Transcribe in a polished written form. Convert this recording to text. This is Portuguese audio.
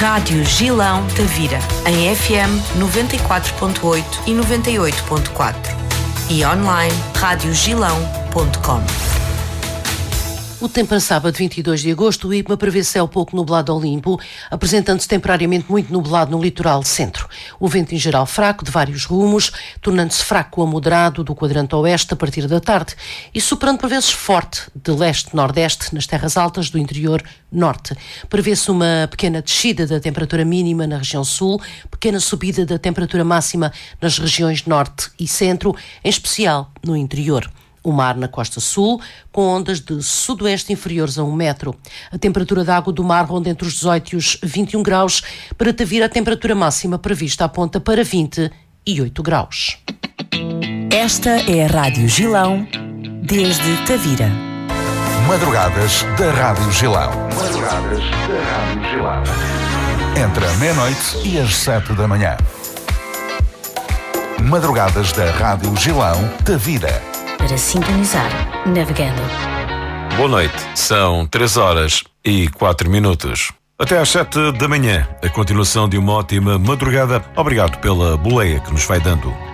Rádio Gilão Tavira, em FM 94.8 e 98.4 e online radiogilão.com. O tempo para sábado, 22 de agosto, o IPMA prevê céu pouco nublado ao limpo, apresentando-se temporariamente muito nublado no litoral centro. O vento em geral fraco, de vários rumos, tornando-se fraco a moderado do quadrante oeste a partir da tarde e soprando por vezes forte de leste-nordeste nas terras altas do interior norte. Prevê-se uma pequena descida da temperatura mínima na região sul, pequena subida da temperatura máxima nas regiões norte e centro, em especial no interior. O mar na costa sul, com ondas de sudoeste inferiores a 1 metro. A temperatura da água do mar ronda entre os 18 e os 21 graus. Para Tavira, a temperatura máxima prevista aponta para 28 graus. Esta é a Rádio Gilão, desde Tavira. Madrugadas da Rádio Gilão. Madrugadas da Rádio Gilão. Entre a meia-noite e as 7 da manhã. Madrugadas da Rádio Gilão, Tavira. Para sintonizar, navegando. Boa noite, são 3h04. Até às 7 da manhã, a continuação de uma ótima madrugada. Obrigado pela boleia que nos vai dando.